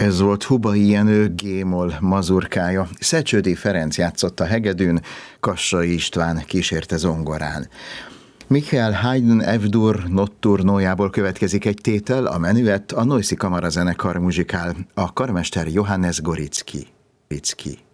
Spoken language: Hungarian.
Ez volt Hubai Jenő G-moll mazurkája. Szecsődi Ferenc játszott a hegedűn, Kassai István kísérte zongorán. Michael Haydn F-dur notturnojából következik egy tétel, a menüet a Neuszi Kamarazenekar muzsikál, a karmester Johannes Gorizki.